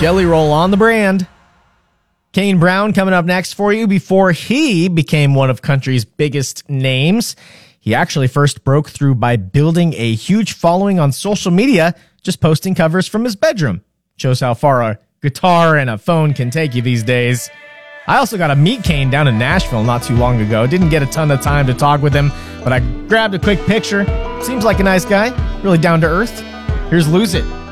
Jelly Roll on the brand. Kane Brown coming up next for you. Before he became one of country's biggest names, he actually first broke through by building a huge following on social media, just posting covers from his bedroom. Shows how far a guitar and a phone can take you these days. I also got to meet Kane down in Nashville not too long ago. Didn't get a ton of time to talk with him, but I grabbed a quick picture. Seems like a nice guy, really down to earth. Here's Lose It.